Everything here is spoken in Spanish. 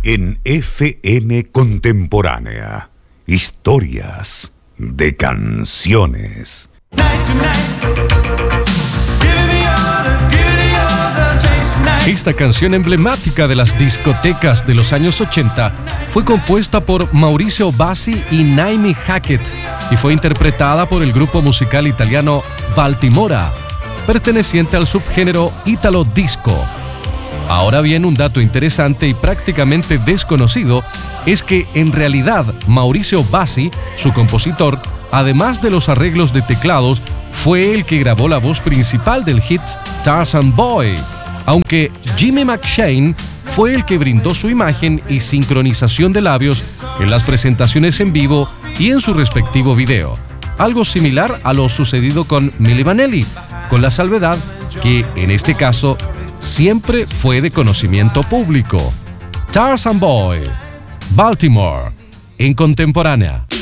En FM Contemporánea, historias de canciones. Esta canción emblemática de las discotecas de los años 80 fue compuesta por Maurizio Bassi y Naomi Hackett y fue interpretada por el grupo musical italiano Baltimora, perteneciente al subgénero Italo Disco. Ahora bien, un dato interesante y prácticamente desconocido es que en realidad Maurizio Bassi, su compositor, además de los arreglos de teclados, fue el que grabó la voz principal del hit Tarzan Boy, aunque Jimmy McShane fue el que brindó su imagen y sincronización de labios en las presentaciones en vivo y en su respectivo video. Algo similar a lo sucedido con Milli Vanilli, con la salvedad que, en este caso, siempre fue de conocimiento público. Tarzan Boy, Baltimore, en Contemporánea.